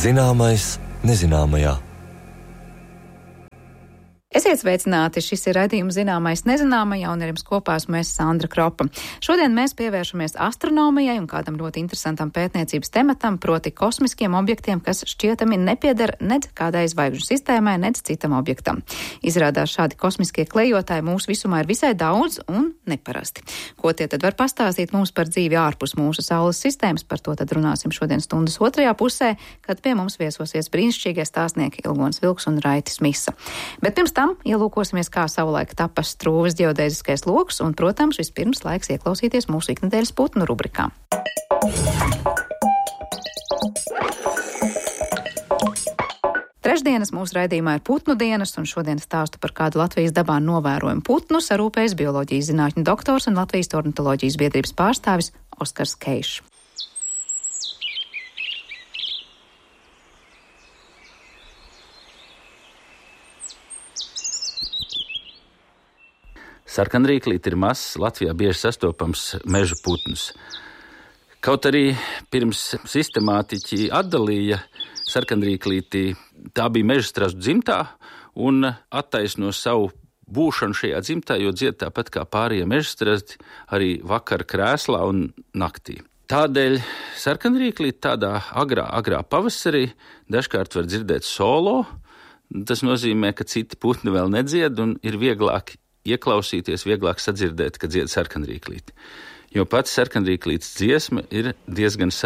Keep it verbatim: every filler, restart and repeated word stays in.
Zināmais nezināmajā. Esiet sveicināti, šis ir raidījums Zināmais nezināmajā, un ar jums kopā esmu es Sandra Kropa. Šodien mēs pievēršamies astronomijai un kādam ļoti interesantam pētniecības tematam, proti kosmiskiem objektiem, kas šķietami nepieder nec kādai zvaigžņu sistēmai, nec citam objektam. Izrādās šādi kosmiskie klejotāji mūsu visumā ir visai daudz un neparasti. Ko tie tad var pastāstīt mums par dzīvi ārpus mūsu Saules sistēmas? Par to tad runāsim šodien stundas otrajā pusē, kad pie mums viesosies brīnišķīgie stāstnieki Ilgons Vilks un Raitis Misa. Bet pirms tam ielūkosimies, kā savulaik tapas Strūves ģeodēziskais loks, un, protams, vispirms laiks ieklausīties mūsu iknedēļas putnu rubrikā. Trešdienas mūsu raidījumā ir putnu dienas, un šodien stāstu par kādu Latvijas dabā novērojumu putnu sarūpējis bioloģijas zinātņu doktors un Latvijas ornitoloģijas biedrības pārstāvis Oskars Keišs. Sarkanrīklīte ir mazs, Latvijā bieži sastopams meža putns. Kaut arī pirms sistemātiķi atdalīja sarkanrīklīti, tā bija mežastrastu dzimtā un attaisno savu būšanu šajā dzimtā, jo dzied tāpat kā pārējie mežastrasti arī vakara krēslā un naktī. Tādēļ sarkanrīklīte tādā agrā, agrā pavasarī dažkārt var dzirdēt solo. Tas nozīmē, ka citi putni vēl nedzied un ir vieglāk ieklausīties, vieglāk sadzirdēt, kad dzied sarkanrīklīte. Jo pats sarkanrīklītes dziesma ir diezgan